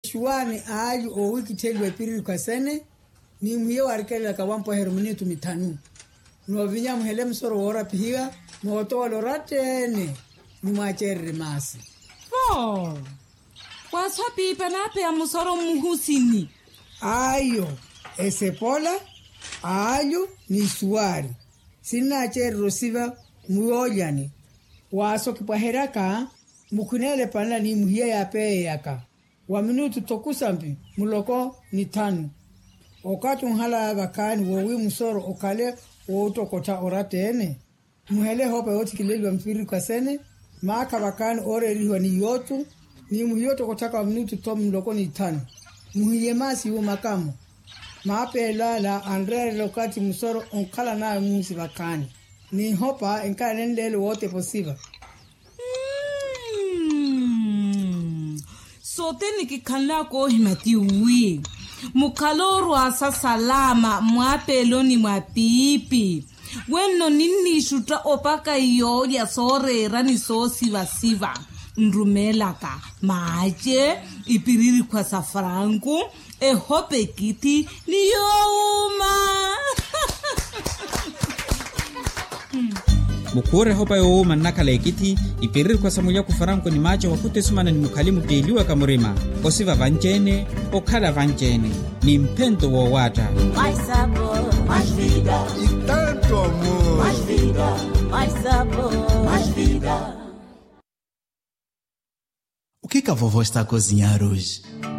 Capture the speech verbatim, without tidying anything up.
Shuani aaju o wiki telwe piri kwa sene ni mhiyo warikele kawampo herumini tumitanu no vinya mhele msoro wora pihiga moto waloratene ni mwachere masi oh wasapi penape ya msoro muhusini ayo esepola aaju ni suari sina chere rosiva muojani waso kipaheraka mukunele pana ni mhiya ya peye yaka wa minutu tokusambi muloko ni tanu okatu nhala bakani wo wi musoro okale wo tokota oratene muhele hope oti kilelwa mpiri kwa sene maka bakani ore riho ni yotu ni muhiyoto kotaka wa minutu to muloko ni tanu muhiye masi wo makamu mapela la andre lokati musoro onkala na musi bakani ni hopa enkala ndele wote posiba sote nikikhala ko himati wi mukhaloro asa salama mwapelo ni mwapipi wenno ninni shuta opaka iyo ya sorera ni sosiva siva nrumelaka maje ipiriri kwa safrangu e hope kiti ni youma mukure hopa yo manaka lekiti ipiriri kwa samuya kufaranko ni macho wakute sumana ni mukalimu deliwa kamurima osiva vanjene okhala vanjene ni mpento wo wata mais sabor mais vida e tanto amor mais vida mais sabor mais vida. O que que a vovó está a cozinhar hoje?